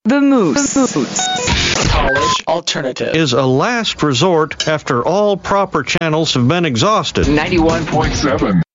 The Moose. College Alternative is a last resort after all proper channels have been exhausted. 91.7